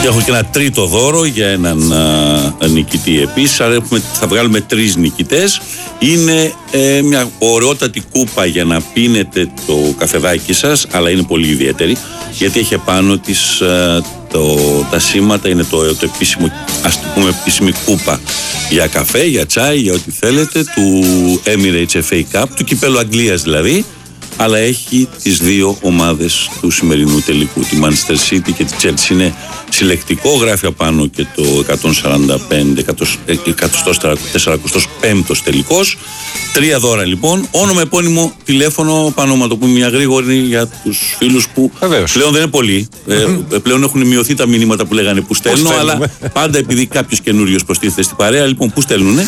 Και έχω και ένα τρίτο δώρο για έναν νικητή επίσης. Άρα θα βγάλουμε 3 νικητές. Είναι μια ωραιότατη κούπα για να πίνετε το καφεδάκι σας, αλλά είναι πολύ ιδιαίτερη, γιατί έχει επάνω της τα σήματα, είναι το επίσημο, ας το πούμε, επίσημη κούπα για καφέ, για τσάι, για ό,τι θέλετε, του Emirates FA Cup, του κυπέλλου Αγγλίας δηλαδή, αλλά έχει τις 2 ομάδες του σημερινού τελικού, τη Manchester City και τη Chelsea. Είναι συλλεκτικό, γράφει απάνω και το 145ος τελικός. 3 δώρα λοιπόν, όνομα, επώνυμο, τηλέφωνο, πάνω να το πούμε μια γρήγορη για τους φίλους που πλέον δεν είναι πολλοί. Πλέον έχουν μειωθεί τα μηνύματα που λέγανε που στέλνω, αλλά πάντα επειδή κάποιος καινούριος προστίθεται στην παρέα, λοιπόν, πού στέλνουνε?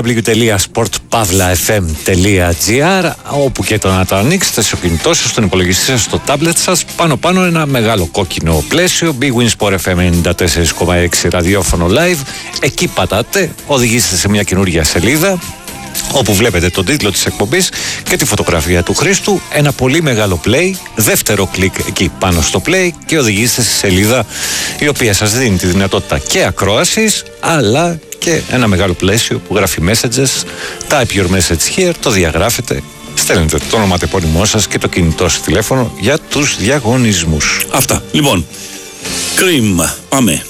www.sportpavlafm.gr, όπου και το να το ανοίξετε στο κινητό σας, στον υπολογιστή σας, στο τάμπλετ σας, πάνω ένα μεγάλο κόκκινο πλαίσιο, Big Win Sport FM 94,6 ραδιόφωνο live. Εκεί πατάτε, οδηγήσετε σε μια καινούργια σελίδα, όπου βλέπετε τον τίτλο της εκπομπής και τη φωτογραφία του Χρήστου, ένα πολύ μεγάλο play, δεύτερο κλικ εκεί πάνω στο play και οδηγήσετε στη σελίδα η οποία σας δίνει τη δυνατότητα και ακρόασης, αλλά και ένα μεγάλο πλαίσιο που γράφει messages, type your message here, το διαγράφετε, στέλνετε το όνομα, το επώνυμό σας και το κινητό σας τηλέφωνο για τους διαγωνισμούς. Αυτά. Λοιπόν, Cream, πάμε.